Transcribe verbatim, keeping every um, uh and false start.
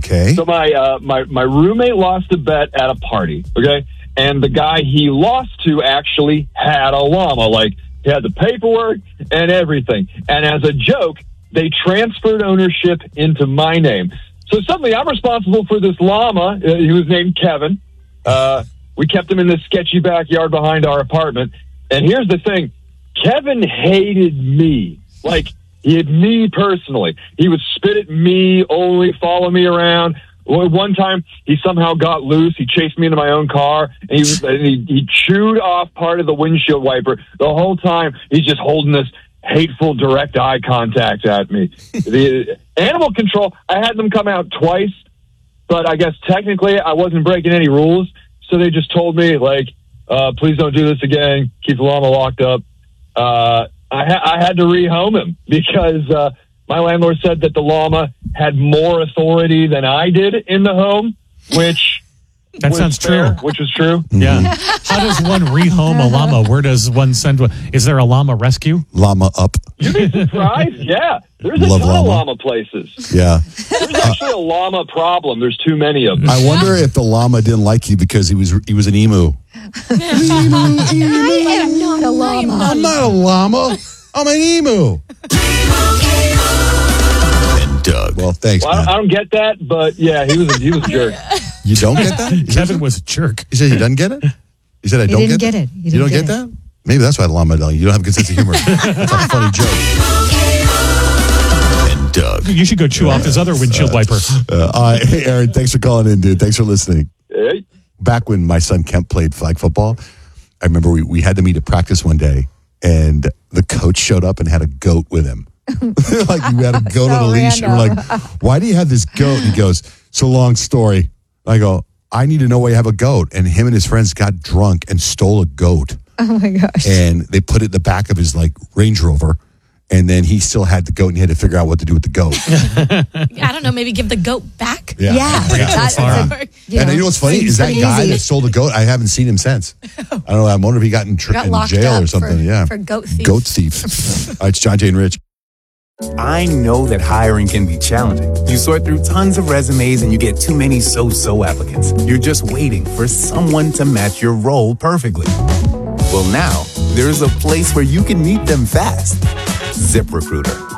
Okay. So my uh, my my roommate lost a bet at a party. Okay, and the guy he lost to actually had a llama. Like, he had the paperwork and everything. And as a joke, they transferred ownership into my name. So suddenly I'm responsible for this llama. Uh, he was named Kevin. Uh, we kept him in this sketchy backyard behind our apartment. And here's the thing. Kevin hated me. Like, he had me personally. He would spit at me, only follow me around. One time, he somehow got loose. He chased me into my own car, and he, was, and he, he chewed off part of the windshield wiper. The whole time, he's just holding this hateful, direct eye contact at me. The animal control, I had them come out twice, but I guess technically I wasn't breaking any rules, so they just told me, like, uh, please don't do this again. Keep the llama locked up. Uh, I, ha- I had to rehome him because uh, my landlord said that the llama had more authority than I did in the home, which that sounds fair, true. Which was true. Yeah. How does one rehome a llama? Where does one send one? Is there a llama rescue? Llama up. You'd be surprised. Yeah. There's a Love ton llama. of llama places. Yeah. There's actually a llama problem. There's too many of them. I wonder if the llama didn't like you because he was he was an emu. I am not a llama. I'm not a llama. I'm an emu. And Doug. Well, thanks, Well, I, man. don't, I don't get that, but yeah, he was a, he was a jerk. You don't get that? Kevin was a jerk. He said he doesn't get it? He said I He don't didn't get, get it? it. He You didn't don't get get it. that? Maybe that's why the llama don't. You don't have a good sense of humor. That's a funny joke. And Doug. You should go chew off his other windshield wiper. Uh, all right. Hey, Aaron, thanks for calling in, dude. Thanks for listening. Hey. Back when my son Kemp played flag football, I remember we, we had to meet at practice one day, and the coach showed up and had a goat with him. Like, you had a goat So on a leash. And we're like, why do you have this goat? And he goes, it's a long story. I go, I need to know why you have a goat. And him and his friends got drunk and stole a goat. Oh, my gosh. And they put it in the back of his, like, Range Rover. And then he still had the goat, and he had to figure out what to do with the goat. I don't know, maybe give the goat back? Yeah. That- That- you And know, you know what's funny seems is that pretty guy easy. that stole the goat, I haven't seen him since. I don't know. I wonder if he got in, tr- Got in locked jail up or something. for- yeah. for goat thief. Goat thief. All right, it's John, Jay, and Rich. I know that hiring can be challenging. You sort through tons of resumes and you get too many so-so applicants. You're just waiting for someone to match your role perfectly. Well, now, there's a place where you can meet them fast. ZipRecruiter.